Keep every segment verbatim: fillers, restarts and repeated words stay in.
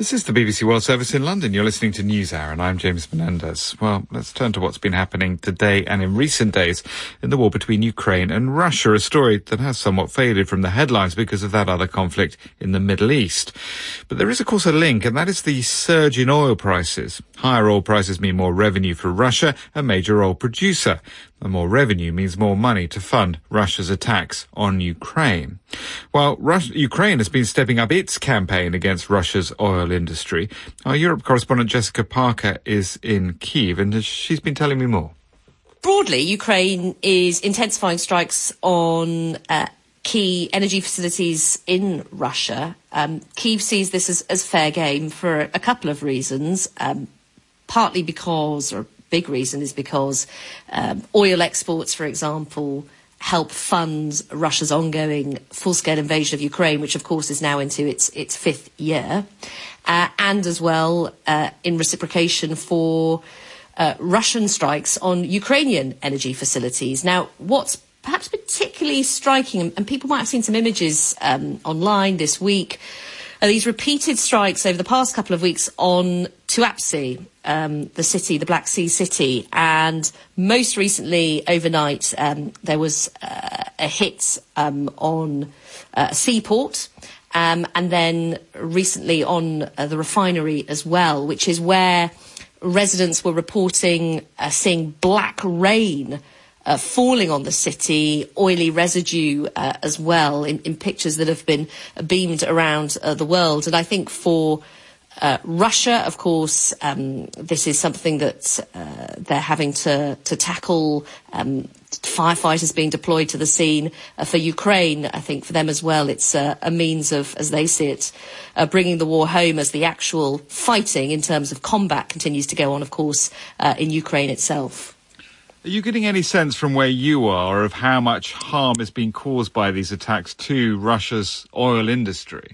This is the B B C World Service in London. You're listening to NewsHour, and I'm James Menendez. Well, let's turn to what's been happening today and in recent days in the war between Ukraine and Russia, a story that has somewhat faded from the headlines because of that other conflict in the Middle East. But there is, of course, a link, and that is the surge in oil prices. Higher oil prices mean more revenue for Russia, a major oil producer. And more revenue means more money to fund Russia's attacks on Ukraine. While Rus- Ukraine has been stepping up its campaign against Russia's oil industry, our Europe correspondent Jessica Parker is in Kyiv, and she's been telling me more. Broadly, Ukraine is intensifying strikes on uh, key energy facilities in Russia. Um, Kyiv sees this as, as fair game for a couple of reasons, um, partly because, or big reason is because um, oil exports, for example, help fund Russia's ongoing full-scale invasion of Ukraine, which, of course, is now into its its fifth year, uh, and as well uh, in reciprocation for uh, Russian strikes on Ukrainian energy facilities. Now, what's perhaps particularly striking, and people might have seen some images um, online this week, are these repeated strikes over the past couple of weeks on Tuapse, um, the city, the Black Sea city. And most recently, overnight, um, there was uh, a hit um, on uh, a seaport. Um, and then recently on uh, the refinery as well, which is where residents were reporting uh, seeing black rain Uh, falling on the city, oily residue uh, as well in, in pictures that have been beamed around uh, the world. And I think for uh, Russia, of course, um, this is something that uh, they're having to, to tackle. Um, firefighters being deployed to the scene. Uh, for Ukraine, I think for them as well, it's uh, a means of, as they see it, uh, bringing the war home as the actual fighting in terms of combat continues to go on, of course, uh, in Ukraine itself. Are you getting any sense from where you are of how much harm is being caused by these attacks to Russia's oil industry?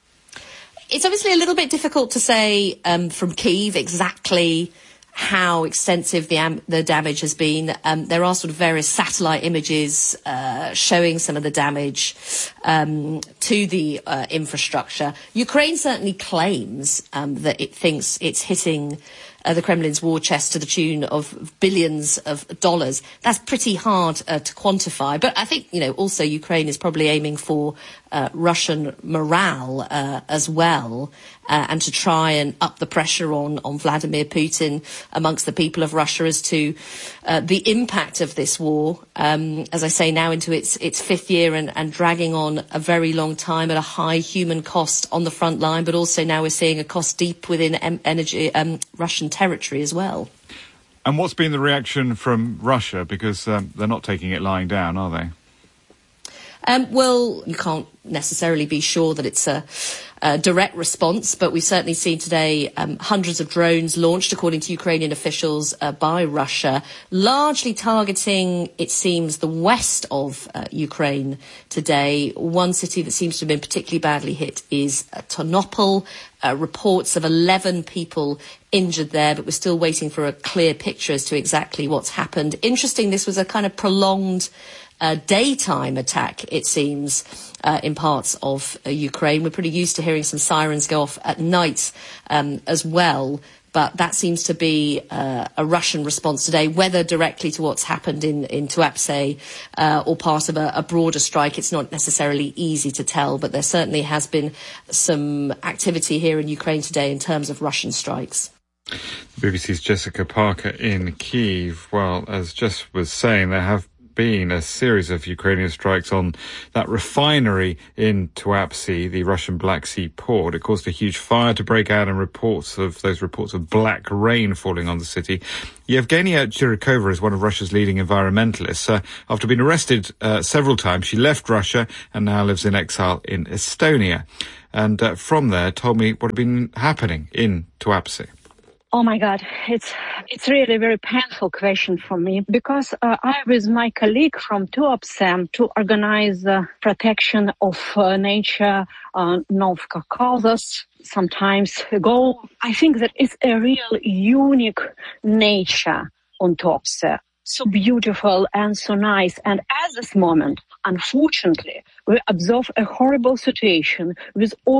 It's obviously a little bit difficult to say um, from Kyiv exactly how extensive the, am- the damage has been. Um, there are sort of various satellite images uh, showing some of the damage um, to the uh, infrastructure. Ukraine certainly claims um, that it thinks it's hitting Uh, the Kremlin's war chest to the tune of billions of dollars. That's pretty hard uh, to quantify. But I think, you know, also Ukraine is probably aiming for uh, Russian morale uh, as well, uh, and to try and up the pressure on, on Vladimir Putin amongst the people of Russia as to uh, the impact of this war, um, as I say, now into its, its fifth year and, and dragging on a very long time at a high human cost on the front line. But also now we're seeing a cost deep within em- energy, um, Russian territory as well. And what's been the reaction from Russia? Because um, they're not taking it lying down, are they? Um, well, you can't necessarily be sure that it's a, a direct response, but we've certainly seen today um, hundreds of drones launched, according to Ukrainian officials, uh, by Russia, largely targeting, it seems, the west of uh, Ukraine today. One city that seems to have been particularly badly hit is uh, Ternopil. Uh, reports of eleven people injured there, but we're still waiting for a clear picture as to exactly what's happened. Interesting, this was a kind of prolonged uh, daytime attack, it seems, uh, in parts of uh, Ukraine. We're pretty used to hearing some sirens go off at night um, as well. But that seems to be uh, a Russian response today, whether directly to what's happened in, in Tuapse uh, or part of a, a broader strike. It's not necessarily easy to tell, but there certainly has been some activity here in Ukraine today in terms of Russian strikes. B B C's Jessica Parker in Kyiv. Well, as Jess was saying, there have been a series of Ukrainian strikes on that refinery in Tuapse, the Russian Black Sea port. It caused a huge fire to break out, and reports of those reports of black rain falling on the city. Yevgenia Chirikova is one of Russia's leading environmentalists. Uh, after being arrested uh, several times, she left Russia and now lives in exile in Estonia. And uh, from there, told me what had been happening in Tuapse. Oh my God, it's it's really a very painful question for me, because uh, I with my colleague from Tuapse to organize uh, protection of uh, nature uh, North Caucasus some times ago. I think that it's a real unique nature on Tuapse. So beautiful and so nice. And at this moment, unfortunately, we observe a horrible situation with oil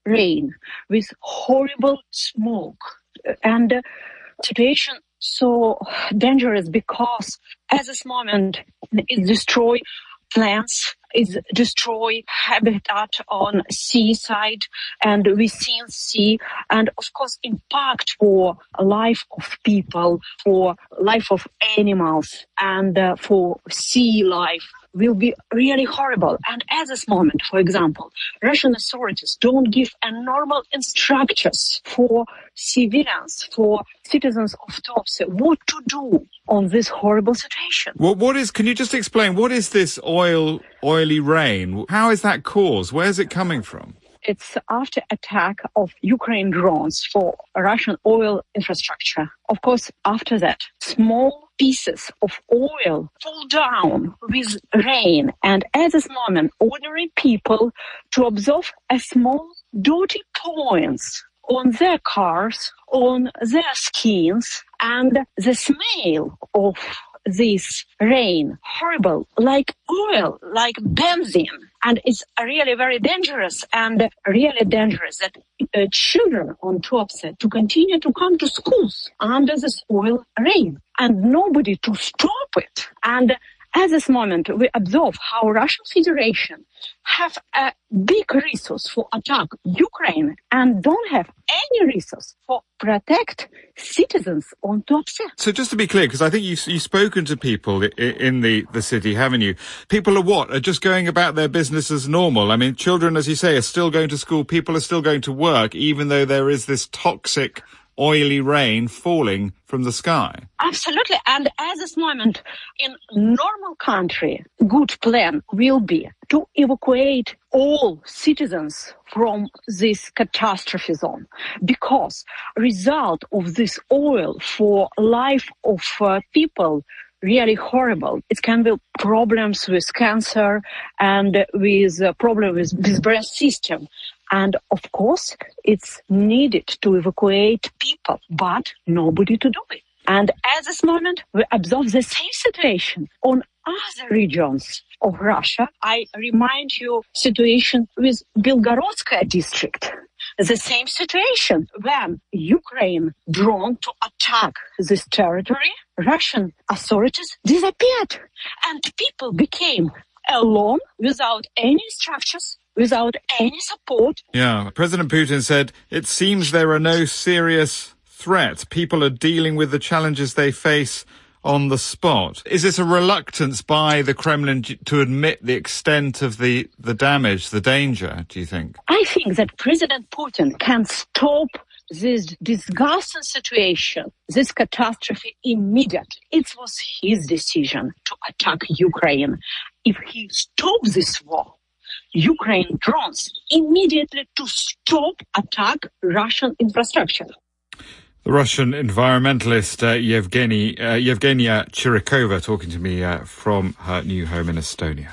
rain, with horrible smoke. And the situation so dangerous because at this moment it destroys plants, it destroys habitat on seaside and within sea, and of course impact for life of people, for life of animals, and uh, for sea life will be really horrible. And at this moment, for example, Russian authorities don't give a normal instructions for civilians, for citizens of Tuapse, what to do on this horrible situation. Well, what is, can you just explain, what is this oil, oily rain? How is that caused? Where's it coming from? It's after attack of Ukraine drones for Russian oil infrastructure. Of course, after that, small pieces of oil fall down with rain. And at this moment, ordinary people to observe a small dirty points on their cars, on their skins, and the smell of this rain, horrible, like oil, like benzene. And it's really very dangerous and really dangerous that uh, children on Tuapse to continue to come to schools under this oil rain and nobody to stop it. And at this moment, we observe how Russian Federation have a big resource for attack Ukraine and don't have any resource for protect citizens on Tuapse. So just to be clear, because I think you've, you've spoken to people in the, the city, haven't you? People are what? Are just going about their business as normal? I mean, children, as you say, are still going to school. People are still going to work, even though there is this toxic, oily rain falling from the sky. Absolutely. And at this moment, in normal country, good plan will be to evacuate all citizens from this catastrophe zone, because result of this oil for life of uh, people really horrible. It can be problems with cancer and with uh, problem with, with breast system. And of course, it's needed to evacuate people, but nobody to do it. And at this moment, we observe the same situation on other regions of Russia. I remind you situation with Belgorodskaya district. The same situation when Ukraine drone to attack this territory, Russian authorities disappeared and people became alone without any structures, without any support. Yeah, President Putin said, it seems there are no serious threats. People are dealing with the challenges they face on the spot. Is this a reluctance by the Kremlin to admit the extent of the, the damage, the danger, do you think? I think that President Putin can stop this disgusting situation, this catastrophe immediately. It was his decision to attack Ukraine. If he stops this war, Ukraine drones immediately to stop attack Russian infrastructure. The Russian environmentalist uh, Yevgeny, uh, Yevgenia Chirikova talking to me uh, from her new home in Estonia.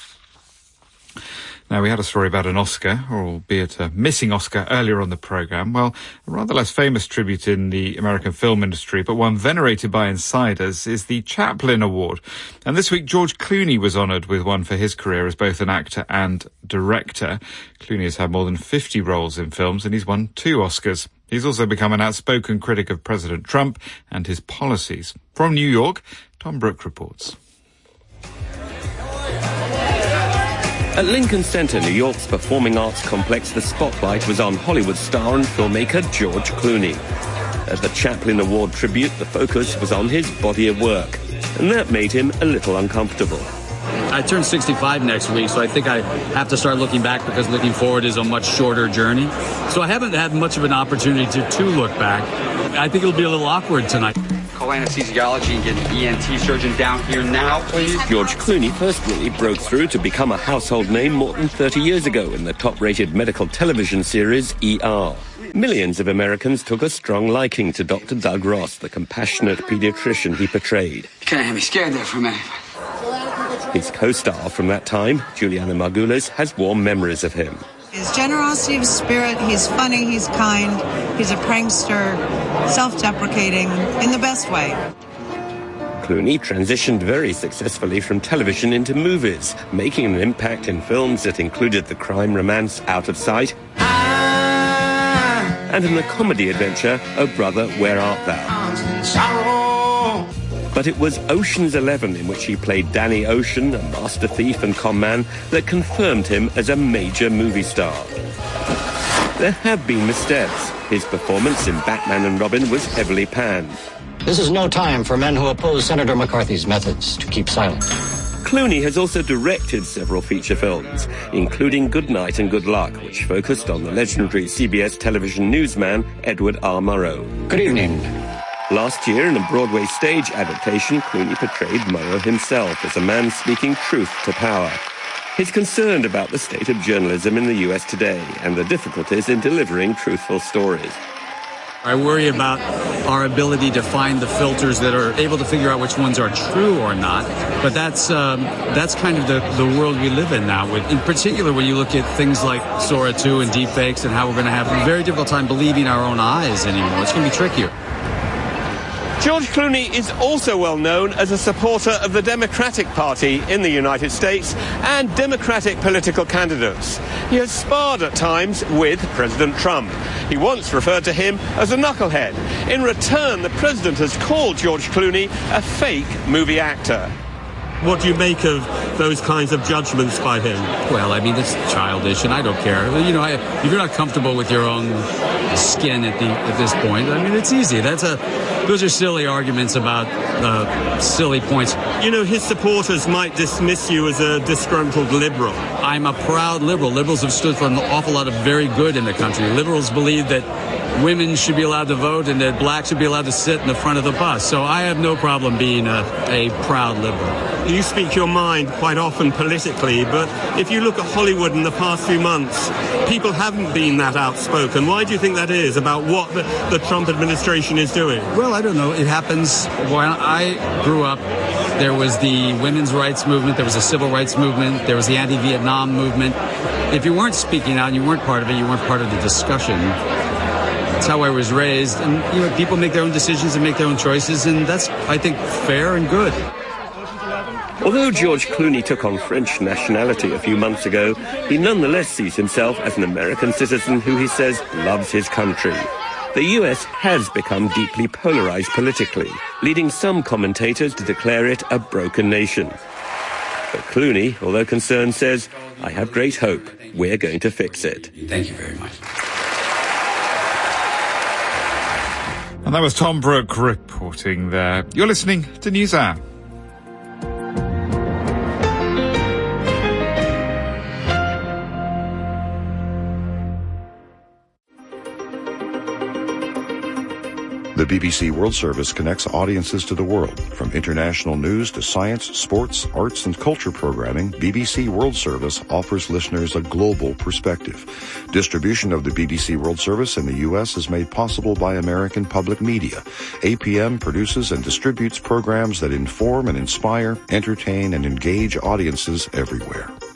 Now, we had a story about an Oscar, or albeit a missing Oscar, earlier on the programme. Well, a rather less famous tribute in the American film industry, but one venerated by insiders, is the Chaplin Award. And this week, George Clooney was honoured with one for his career as both an actor and director. Clooney has had more than fifty roles in films, and he's won two Oscars. He's also become an outspoken critic of President Trump and his policies. From New York, Tom Brooke reports. At Lincoln Center, New York's performing arts complex, the spotlight was on Hollywood star and filmmaker George Clooney. At the Chaplin Award tribute, the focus was on his body of work, and that made him a little uncomfortable. I turn sixty-five next week, so I think I have to start looking back, because looking forward is a much shorter journey. So I haven't had much of an opportunity to, to look back. I think it'll be a little awkward tonight. Call anesthesiology and get an E N T surgeon down here now, please. George Clooney first really broke through to become a household name more than thirty years ago in the top-rated medical television series E R. Millions of Americans took a strong liking to Doctor Doug Ross, the compassionate pediatrician he portrayed. You kind of had me scared there for a minute. His co-star from that time, Juliana Margulies, has warm memories of him. His generosity of spirit, he's funny, he's kind, he's a prankster, self-deprecating, in the best way. Clooney transitioned very successfully from television into movies, making an impact in films that included the crime romance Out of Sight, I And in the comedy adventure, Oh Brother, Where Art Thou? But it was Ocean's Eleven, in which he played Danny Ocean, a master thief and con man, that confirmed him as a major movie star. There have been missteps. His performance in Batman and Robin was heavily panned. This is no time for men who oppose Senator McCarthy's methods to keep silent. Clooney has also directed several feature films, including Good Night and Good Luck, which focused on the legendary C B S television newsman Edward R. Murrow. Good evening. Last year, in a Broadway stage adaptation, Clooney portrayed Murrow himself as a man speaking truth to power. He's concerned about the state of journalism in the U S today and the difficulties in delivering truthful stories. I worry about our ability to find the filters that are able to figure out which ones are true or not. But that's um, that's kind of the, the world we live in now. With, in particular, when you look at things like Sora two and deepfakes and how we're going to have a very difficult time believing our own eyes anymore. It's going to be trickier. George Clooney is also well known as a supporter of the Democratic Party in the United States and Democratic political candidates. He has sparred at times with President Trump. He once referred to him as a knucklehead. In return, the president has called George Clooney a fake movie actor. What do you make of those kinds of judgments by him? Well, I mean, it's childish, and I don't care. You know, I, if you're not comfortable with your own skin at the at this point, I mean, it's easy. That's a those are silly arguments about uh, silly points. You know, his supporters might dismiss you as a disgruntled liberal. I'm a proud liberal. Liberals have stood for an awful lot of very good in the country. Liberals believe that women should be allowed to vote and that blacks should be allowed to sit in the front of the bus. So I have no problem being a, a proud liberal. You speak your mind quite often politically, but if you look at Hollywood in the past few months, people haven't been that outspoken. Why do you think that is about what the, the Trump administration is doing? Well, I don't know. It happens. When I grew up, there was the women's rights movement, there was the civil rights movement, there was the anti-Vietnam movement. If you weren't speaking out and you weren't part of it, you weren't part of the discussion. That's how I was raised. And you know, people make their own decisions and make their own choices, and that's, I think, fair and good. Although George Clooney took on French nationality a few months ago, he nonetheless sees himself as an American citizen who he says loves his country. The U S has become deeply polarized politically, leading some commentators to declare it a broken nation. But Clooney, although concerned, says, I have great hope. We're going to fix it. Thank you very much. And that was Tom Brooke reporting there. You're listening to NewsHour. The B B C World Service connects audiences to the world. From international news to science, sports, arts, and culture programming, B B C World Service offers listeners a global perspective. Distribution of the B B C World Service in the U S is made possible by American Public Media. A P M produces and distributes programs that inform and inspire, entertain, and engage audiences everywhere.